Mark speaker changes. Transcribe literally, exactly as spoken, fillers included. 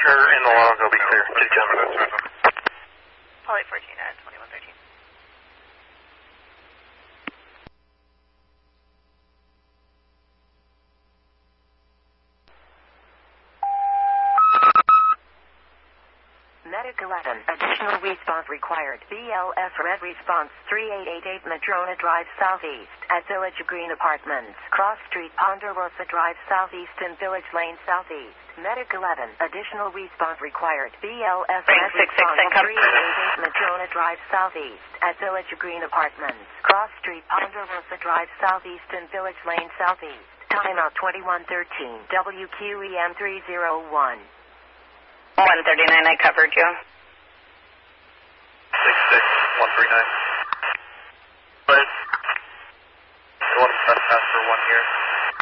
Speaker 1: Or in the log, I'll be clear. two ten.
Speaker 2: Poly fourteen at twenty-one thirteen.
Speaker 3: Medic eleven, additional response required. B L S Red Response three eight eight eight Madrona Drive Southeast at Village Green Apartments. Cross Street Ponderosa Drive Southeast and Village Lane Southeast. Medic eleven, additional response required. B L S Red Response three eight eight eight Madrona Drive Southeast at Village Green Apartments. Cross Street Ponderosa Drive Southeast and Village Lane Southeast. Timeout twenty-one thirteen. W Q E M three oh one.
Speaker 2: one thirty-nine, I covered you.
Speaker 1: six six one three nine. But you want to trespass for one year.